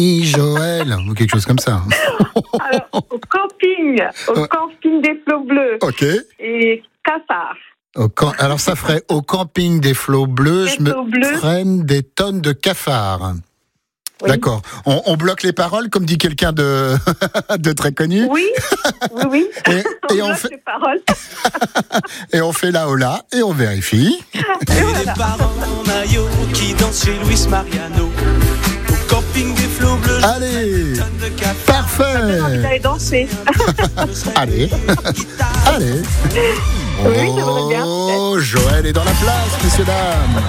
Joël, ou quelque chose comme ça. Alors, au camping des Flots Bleus. Ok. Et Cafard. Alors ça ferait au camping des Flots Bleus, je me traîne des tonnes de cafards. Oui. D'accord. On bloque les paroles, comme dit quelqu'un de très connu. Oui. Et on fait les paroles. Et on fait la hola et on vérifie. Et les parents en maillot qui dansent chez Luis Mariano. Au camping des Flots Bleus. Allez. Parfait. J'allais danser. Allez. Oui, j'aimerais bien. Joël est dans la place, messieurs, dames.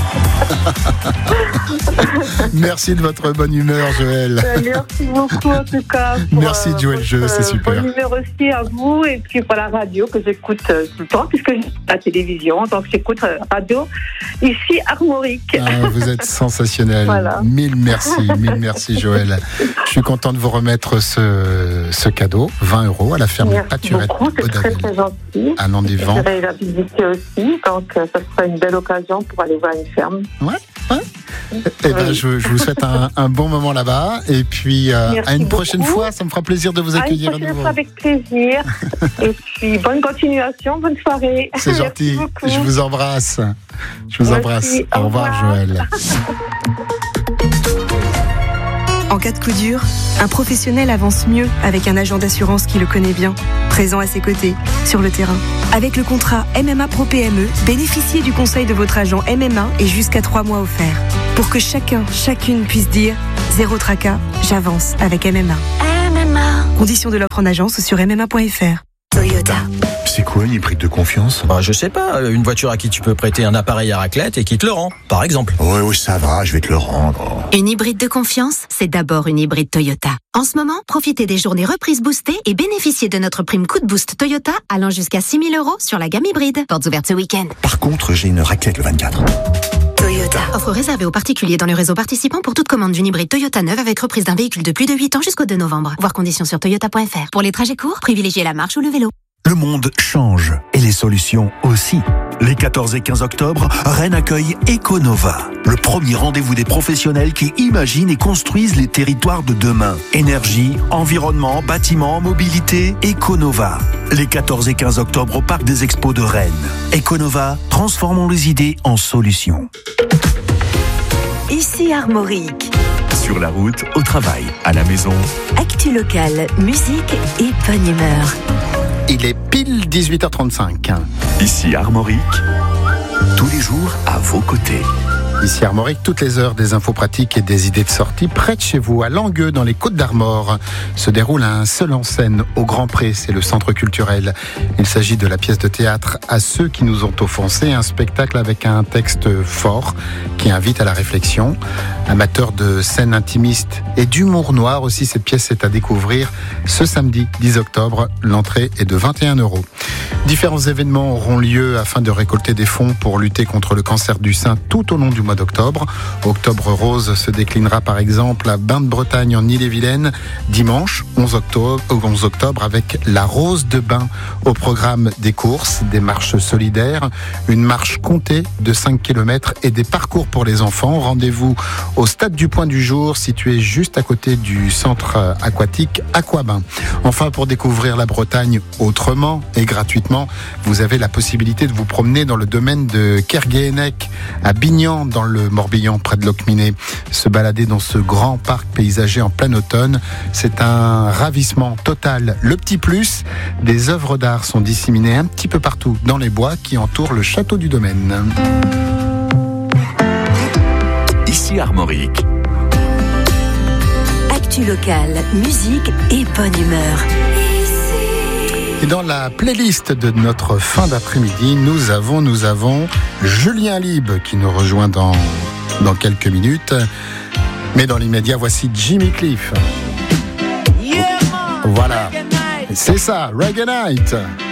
Merci de votre bonne humeur, Joël. Merci beaucoup, en tout cas. Merci de jouer le jeu, c'est super. Bonne humeur aussi à vous, et puis pour la radio que j'écoute tout le temps, puisque j'ai la télévision, donc j'écoute radio ici, Armorique. Vous êtes sensationnel. Voilà. Mille merci, Joël. Je suis content de vous remettre ce cadeau, 20 € à la ferme Paturette. C'est très gentil. À Landévent. Je vais la visiter aussi, donc ça sera une belle occasion pour aller voir une ferme. Ouais. Eh ben, je vous souhaite un bon moment là-bas, et puis à une prochaine fois, ça me fera plaisir de vous accueillir à nouveau. Avec plaisir. Et puis bonne continuation, bonne soirée. C'est gentil. Je vous embrasse. Merci. Au revoir, Joël. En cas de coup dur, un professionnel avance mieux avec un agent d'assurance qui le connaît bien, présent à ses côtés, sur le terrain. Avec le contrat MMA Pro PME, bénéficiez du conseil de votre agent MMA et jusqu'à 3 mois offerts. Pour que chacune puisse dire « Zéro tracas, j'avance avec MMA ». Conditions de l'offre en agence sur MMA.fr. Toyota. C'est quoi une hybride de confiance ? Je sais pas, une voiture à qui tu peux prêter un appareil à raclette et qui te le rend, par exemple. Oui, ça va, je vais te le rendre. Une hybride de confiance, c'est d'abord une hybride Toyota. En ce moment, profitez des journées reprises boostées et bénéficiez de notre prime coup de boost Toyota allant jusqu'à 6 000 € sur la gamme hybride. Portes ouvertes ce week-end. Par contre, j'ai une raclette le 24. Toyota. Offre réservée aux particuliers dans le réseau participant pour toute commande d'une hybride Toyota neuve avec reprise d'un véhicule de plus de 8 ans jusqu'au 2 novembre. Voir conditions sur toyota.fr. Pour les trajets courts, privilégiez la marche ou le vélo. Le monde change et les solutions aussi. Les 14 et 15 octobre, Rennes accueille Econova, le premier rendez-vous des professionnels qui imaginent et construisent les territoires de demain. Énergie, environnement, bâtiment, mobilité, Econova. Les 14 et 15 octobre au Parc des Expos de Rennes. Econova, transformons les idées en solutions. Ici Armorique. Sur la route, au travail, à la maison. Actu locale, musique et bonne humeur. Il est pile 18h35. Ici Armorique, tous les jours à vos côtés. Ici Armorique, toutes les heures, des infos pratiques et des idées de sortie près de chez vous, à Langueux, dans les Côtes-d'Armor, se déroule un seul en scène au Grand Pré, c'est le centre culturel. Il s'agit de la pièce de théâtre À ceux qui nous ont offensés, un spectacle avec un texte fort qui invite à la réflexion. Amateur de scènes intimistes et d'humour noir aussi, cette pièce est à découvrir ce samedi 10 octobre. L'entrée est de 21 €. Différents événements auront lieu afin de récolter des fonds pour lutter contre le cancer du sein tout au long du mois d'octobre. Octobre Rose se déclinera par exemple à Bain-de-Bretagne en Ille-et-Vilaine dimanche 11 octobre avec la Rose de Bain. Au programme des courses, des marches solidaires, une marche comptée de 5 km et des parcours pour les enfants. Rendez-vous au stade du Point du Jour, situé juste à côté du centre aquatique Aquabain. Enfin, pour découvrir la Bretagne autrement et gratuitement, vous avez la possibilité de vous promener dans le domaine de Kerguéhennec, à Bignan, dans le Morbihan, près de Locminé. Se balader dans ce grand parc paysager en plein automne, c'est un ravissement total. Le petit plus, des œuvres d'art sont disséminées un petit peu partout dans les bois qui entourent le château du domaine. Ici Armorique. Actu locale, musique et bonne humeur. Et dans la playlist de notre fin d'après-midi, nous avons Julien Lieb qui nous rejoint dans quelques minutes. Mais dans l'immédiat, voici Jimmy Cliff. Voilà, c'est ça, Reggae Night.